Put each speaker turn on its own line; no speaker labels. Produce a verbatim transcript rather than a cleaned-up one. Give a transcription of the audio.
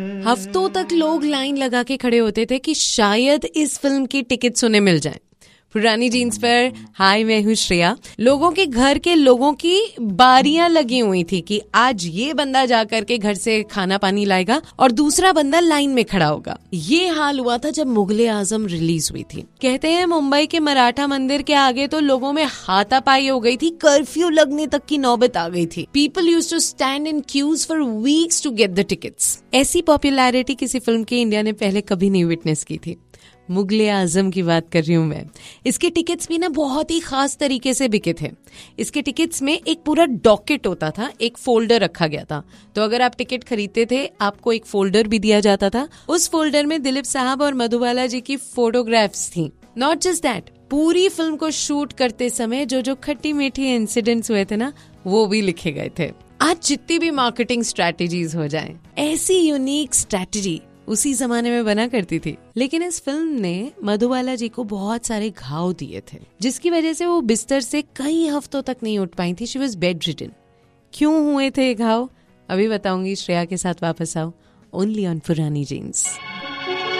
हफ्तों तक लोग लाइन लगा के खड़े होते थे कि शायद इस फिल्म की टिकट्स उन्हें मिल जाएं। पुरानी जीन्स पर हाय, मैं हूँ श्रेया। लोगों के घर के लोगों की बारियां लगी हुई थी कि आज ये बंदा जाकर के घर से खाना पानी लाएगा और दूसरा बंदा लाइन में खड़ा होगा। ये हाल हुआ था जब मुगले आजम रिलीज हुई थी। कहते हैं मुंबई के मराठा मंदिर के आगे तो लोगों में हाथापाई हो गई थी, कर्फ्यू लगने तक की नौबत आ गई थी। People used to stand in cues for weeks to get the tickets. ऐसी पॉपुलैरिटी किसी फिल्म की इंडिया ने पहले कभी नहीं विटनेस की थी। मुगले आजम की बात कर रही हूँ मैं। इसके टिकट्स भी ना बहुत ही खास तरीके से बिके थे। इसके टिकट्स में एक पूरा डॉकेट होता था, एक फोल्डर रखा गया था। तो अगर आप टिकट खरीदते थे आपको एक फोल्डर भी दिया जाता था। उस फोल्डर में दिलीप साहब और मधुबाला जी की फोटोग्राफ्स थी। नॉट जस्ट दैट, पूरी फिल्म को शूट करते समय जो जो खट्टी मीठी इंसिडेंट्स हुए थे ना, वो भी लिखे गए थे। आज जितनी भी मार्केटिंग स्ट्रैटेजीज हो जाएं, ऐसी यूनिक स्ट्रैटेजी उसी जमाने में बना करती थी। लेकिन इस फिल्म ने मधुबाला जी को बहुत सारे घाव दिए थे, जिसकी वजह से वो बिस्तर से कई हफ्तों तक नहीं उठ पाई थी। She was bed ridden. क्यों हुए थे घाव, अभी बताऊंगी। श्रेया के साथ वापस आओ, ओनली ऑन पुरानी जीन्स।